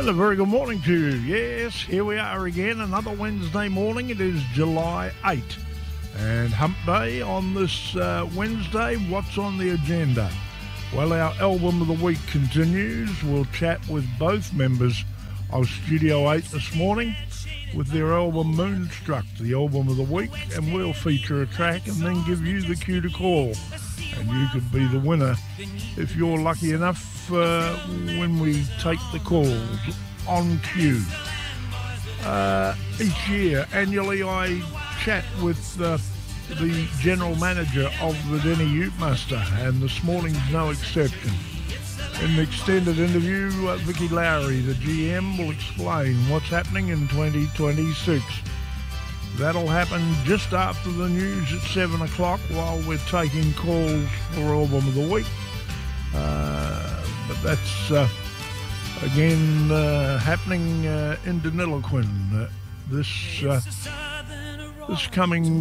And a very good morning to you. Yes, here we are again, another Wednesday morning. It is July 8. And Hump Day on this Wednesday. What's on the agenda? Well, our album of the week continues. We'll chat with both members of Studio 8 this morning with their album Moonstruck, the album of the week, and we'll feature a track and then give you the cue to call. And you could be the winner if you're lucky enough when we take the calls on cue. Each year, annually, I chat with the general manager of the Denny Ute Muster, and this morning's no exception. In the extended interview, Vicky Lowry, the GM, will explain what's happening in 2026. That'll happen just after the news at 7 o'clock while we're taking calls for Album of the Week. But that's, again, happening in Deniliquin this coming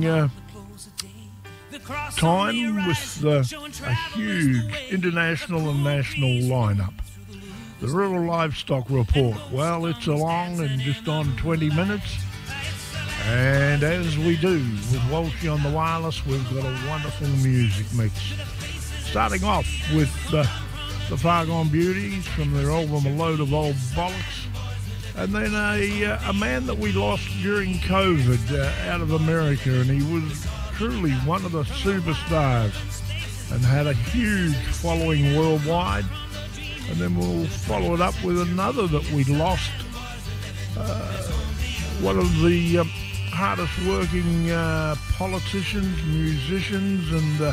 time with a huge international and national lineup. The Rural Livestock Report, well, it's along and just on 20 minutes. And as we do with Walshy on the Wireless, we've got a wonderful music mix. Starting off with the Far Gone Beauties from their album A Load of Old Bollocks. And then a man that we lost during COVID out of America, and he was truly one of the superstars and had a huge following worldwide. And then we'll follow it up with another that we lost. One of the hardest working politicians, musicians and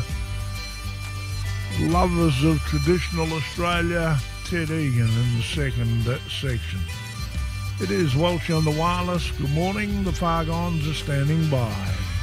lovers of traditional Australia, Ted Egan in the second section. It is Welsh on the Wireless. Good morning, the Fargons are standing by.